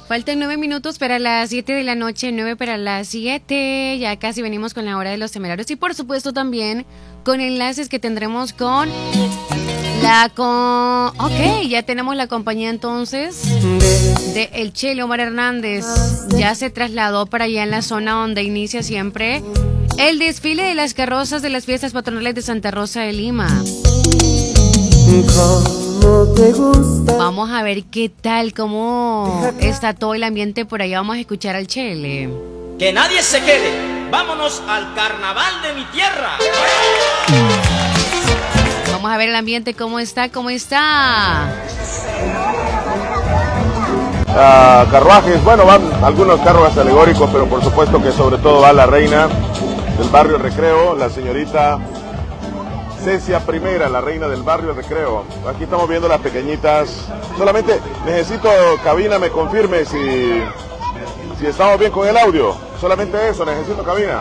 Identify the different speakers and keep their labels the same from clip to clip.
Speaker 1: Faltan 9 minutos para las 7 de la noche, 9 para las 7. Ya casi venimos con la hora de los temerarios y por supuesto también con enlaces que tendremos con Ok, ya tenemos la compañía entonces de El Chele Omar Hernández. Ya se trasladó para allá en la zona donde inicia siempre el desfile de las carrozas de las fiestas patronales de Santa Rosa de Lima. Vamos a ver qué tal, cómo está todo el ambiente por allá. Vamos a escuchar al Chele.
Speaker 2: Que nadie se quede. Vámonos al carnaval de mi tierra.
Speaker 1: Vamos a ver el ambiente, cómo está.
Speaker 3: Carruajes, bueno, van algunos carruajes alegóricos, pero por supuesto que sobre todo va la reina del barrio Recreo, la señorita Cecia I, la reina del barrio Recreo. Aquí estamos viendo las pequeñitas. Solamente necesito, cabina, me confirme si estamos bien con el audio. Solamente eso, necesito, cabina.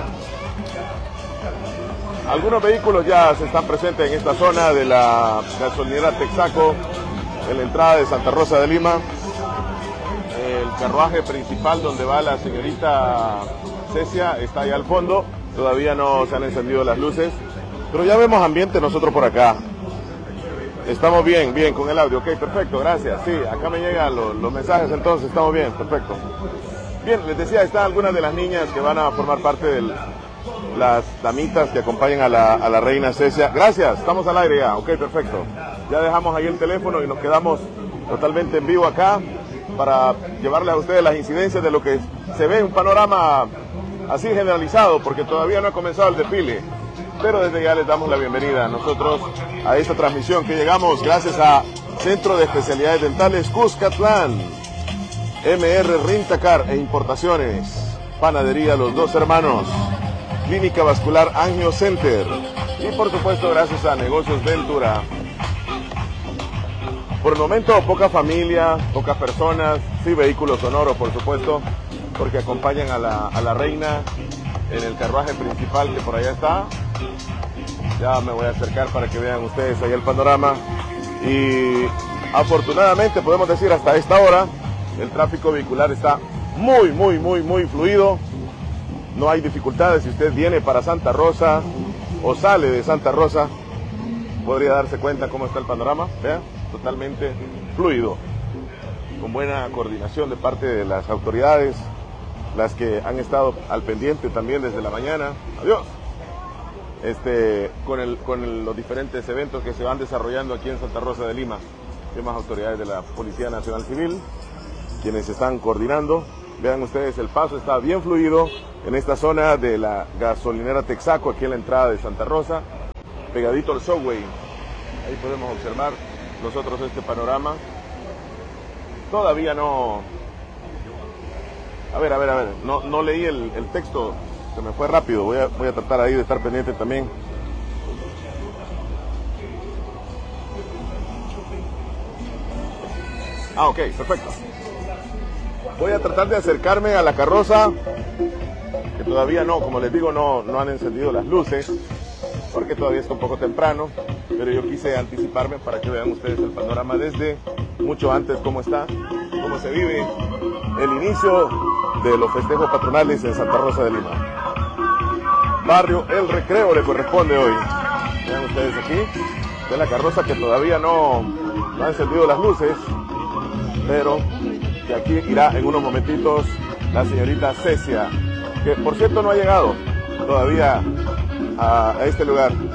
Speaker 3: Algunos vehículos ya se están presentes en esta zona de la gasolinera Texaco, en la entrada de Santa Rosa de Lima. El carruaje principal donde va la señorita Cecia está allá al fondo. Todavía no se han encendido las luces, pero ya vemos ambiente nosotros por acá. Estamos bien con el audio. Ok, perfecto, gracias. Sí, acá me llegan los mensajes, entonces estamos bien, perfecto. Bien, les decía, están algunas de las niñas que van a formar parte de las damitas que acompañan a la reina Cecia. Gracias, estamos al aire ya. Ok, perfecto. Ya dejamos ahí el teléfono y nos quedamos totalmente en vivo acá para llevarles a ustedes las incidencias de lo que se ve, un panorama así generalizado, porque todavía no ha comenzado el desfile. Pero desde ya les damos la bienvenida a nosotros a esta transmisión que llegamos gracias a Centro de Especialidades Dentales Cuscatlán, MR Rintacar e Importaciones, Panadería Los Dos Hermanos, Clínica Vascular Angio Center y por supuesto gracias a Negocios Ventura. Por el momento poca familia, pocas personas, sí vehículos sonoros por supuesto, porque acompañan a la reina en el carruaje principal que por allá está. Ya me voy a acercar para que vean ustedes ahí el panorama. Y afortunadamente podemos decir hasta esta hora el tráfico vehicular está muy fluido. No hay dificultades. Si usted viene para Santa Rosa o sale de Santa Rosa, podría darse cuenta cómo está el panorama. Vean, totalmente fluido, con buena coordinación de parte de las autoridades, las que han estado al pendiente también desde la mañana. Adiós. Con los diferentes eventos que se van desarrollando aquí en Santa Rosa de Lima. Temas autoridades de la Policía Nacional Civil, quienes están coordinando. Vean ustedes, el paso está bien fluido en esta zona de la gasolinera Texaco, aquí en la entrada de Santa Rosa, pegadito al subway. Ahí podemos observar nosotros este panorama. Todavía no... A ver, no leí el texto, se me fue rápido, voy a tratar ahí de estar pendiente también. Ok, perfecto. Voy a tratar de acercarme a la carroza, que todavía no, como les digo, no han encendido las luces, porque todavía está un poco temprano, pero yo quise anticiparme para que vean ustedes el panorama desde mucho antes, cómo está, cómo se vive el inicio de los festejos patronales en Santa Rosa de Lima. Barrio El Recreo le corresponde hoy. Vean ustedes aquí, de la carroza que todavía no ha encendido las luces, pero que aquí irá en unos momentitos la señorita Cecia, que por cierto no ha llegado todavía a este lugar.